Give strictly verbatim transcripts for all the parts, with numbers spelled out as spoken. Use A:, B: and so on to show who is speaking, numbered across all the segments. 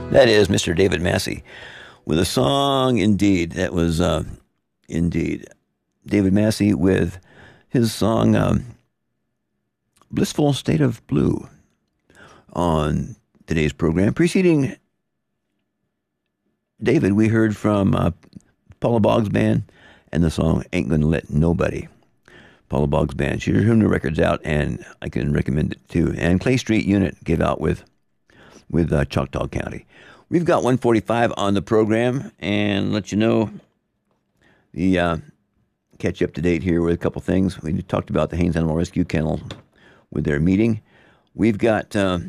A: That is Mister David Massey with a song, indeed. That was, uh, indeed, David Massey with his song, um, Blissful State of Blue, on today's program. Preceding David, we heard from uh, Paula Boggs Band and the song Ain't Gonna Let Nobody. Paula Boggs Band. She has her new records out, and I can recommend it too. And Clay Street Unit gave out with with uh, Choctaw County. We've got one forty-five on the program, and let you know the uh, catch you up to date here with a couple things. We talked about the Haines Animal Rescue Kennel with their meeting. We've got uh,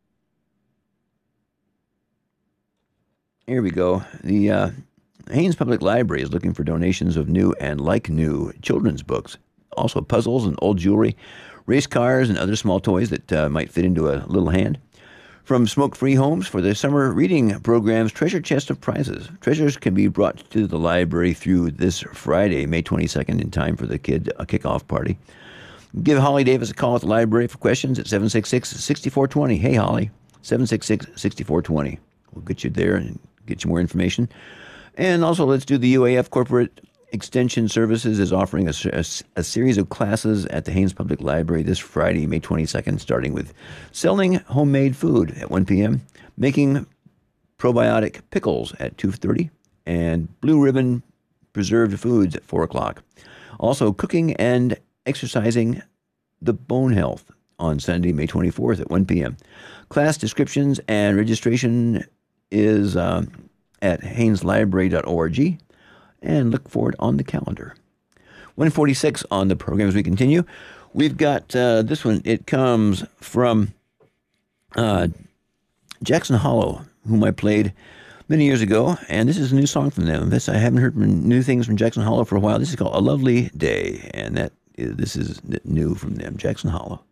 A: here we go. The uh, Haines Public Library is looking for donations of new and like new children's books, also puzzles and old jewelry, race cars, and other small toys that uh, might fit into a little hand. From Smoke-Free Homes for the summer reading program's treasure chest of prizes. Treasures can be brought to the library through this Friday, May twenty-second, in time for the kid uh, kickoff party. Give Holly Davis a call at the library for questions at seven six six, six four two zero. Hey, Holly, seven six six, six four two zero. We'll get you there and get you more information. And also, let's do the U A F Corporate Extension Services is offering a, a, a series of classes at the Haines Public Library this Friday, May twenty-second, starting with selling homemade food at one p.m., making probiotic pickles at two thirty, and blue ribbon preserved foods at four o'clock. Also, cooking and exercising the bone health on Sunday, May twenty-fourth at one p.m. Class descriptions and registration is uh, at haynes library dot org. And look for it on the calendar. one forty-six on the program as we continue. We've got uh, this one. It comes from uh, Jackson Hollow, whom I played many years ago. And this is a new song from them. This I haven't heard new things from Jackson Hollow for a while. This is called A Lovely Day. And that is, this is new from them, Jackson Hollow.